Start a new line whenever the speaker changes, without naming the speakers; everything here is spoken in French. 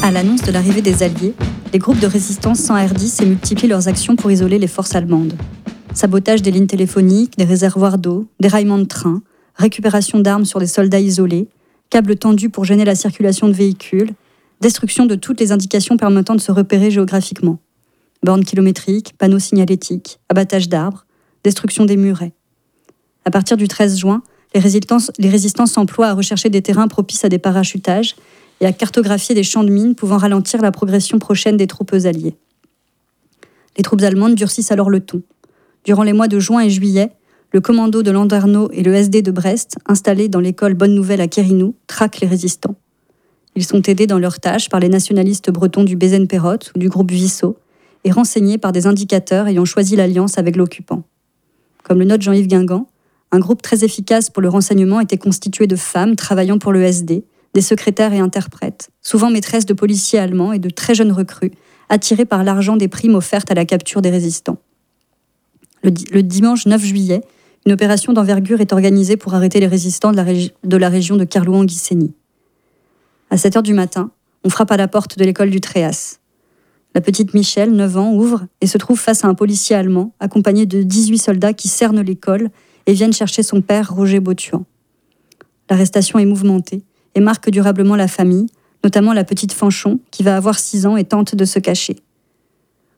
À l'annonce de l'arrivée des Alliés, les groupes de résistance sans R10 et multiplient leurs actions pour isoler les forces allemandes. Sabotage des lignes téléphoniques, des réservoirs d'eau, déraillement de trains, récupération d'armes sur des soldats isolés, câbles tendus pour gêner la circulation de véhicules, destruction de toutes les indications permettant de se repérer géographiquement. Bornes kilométriques, panneaux signalétiques, abattage d'arbres, destruction des murets. À partir du 13 juin, les résistants s'emploient à rechercher des terrains propices à des parachutages et à cartographier des champs de mines pouvant ralentir la progression prochaine des troupes alliées. Les troupes allemandes durcissent alors le ton. Durant les mois de juin et juillet, le commando de Landerneau et le SD de Brest, installés dans l'école Bonne Nouvelle à Kérinou, traquent les résistants. Ils sont aidés dans leurs tâches par les nationalistes bretons du Bézen-Perrotte ou du groupe Vissot et renseignés par des indicateurs ayant choisi l'alliance avec l'occupant. Comme le note Jean-Yves Guingamp, un groupe très efficace pour le renseignement était constitué de femmes travaillant pour le SD, des secrétaires et interprètes, souvent maîtresses de policiers allemands et de très jeunes recrues, attirés par l'argent des primes offertes à la capture des résistants. Le dimanche 9 juillet, une opération d'envergure est organisée pour arrêter les résistants de la région de Kerlouan-Guissény. À 7h du matin, on frappe à la porte de l'école du Tréas. La petite Michel, 9 ans, ouvre et se trouve face à un policier allemand, accompagné de 18 soldats qui cernent l'école et viennent chercher son père, Roger Bautuan. L'arrestation est mouvementée et marque durablement la famille, notamment la petite Fanchon, qui va avoir 6 ans et tente de se cacher.